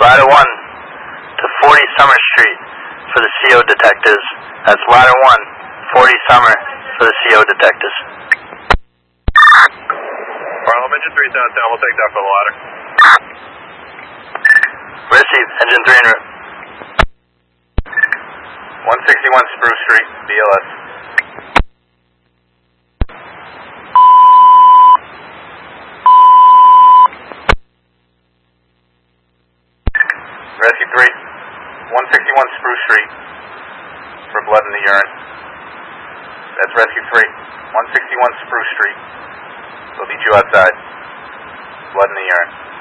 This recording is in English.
Ladder 1 to 40 Summer Street for the CO detectives. That's Ladder 1, 40 Summer for the CO detectives. Harlem, engine 3 downtown, we'll take that for the ladder. Receive, engine 3 en route. 161 Spruce Street, BLS. Rescue 3, 161 Spruce Street for blood in the urine. That's Rescue 3, 161 Spruce Street. We'll meet you outside. Blood in the urine.